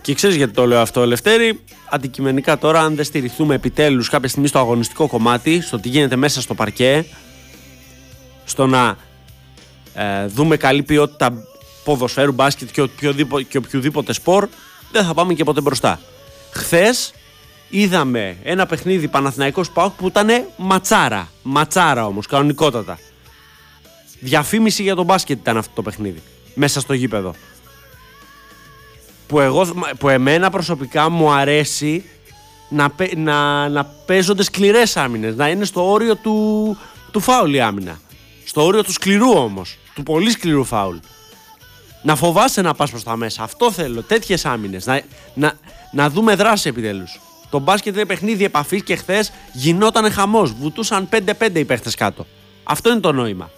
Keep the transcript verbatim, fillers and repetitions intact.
Και ξέρεις γιατί το λέω αυτό, Λευτέρη? Αντικειμενικά τώρα, αν δεν στηριχθούμε επιτέλους κάποια στιγμή στο αγωνιστικό κομμάτι, στο τι γίνεται μέσα στο παρκέ, στο να ε, δούμε καλή ποιότητα ποδοσφαίρου, μπάσκετ και, οποιοδήποτε, και οποιοδήποτε σπορ, δεν θα πάμε και ποτέ μπροστά. Χθες είδαμε ένα παιχνίδι Παναθηναϊκός ΠΑΟΚ που ήταν ματσάρα. Ματσάρα όμως, κανονικότατα. Διαφήμιση για τον μπάσκετ ήταν αυτό το παιχνίδι. Μέσα στο γήπεδο. Που, εγώ, που εμένα προσωπικά μου αρέσει να, να, να παίζονται σκληρές άμυνες. Να είναι στο όριο του, του φάουλ η άμυνα. Στο όριο του σκληρού όμως. Του πολύ σκληρού φάουλ. Να φοβάσαι να πας προς τα μέσα. Αυτό θέλω. Τέτοιες άμυνες. Να, να, να δούμε δράση επιτέλους. Το μπάσκετ είναι παιχνίδι επαφής και χθες γινόταν χαμός. Βουτούσαν πέντε πέντε οι παίχτες κάτω. Αυτό είναι το νόημα.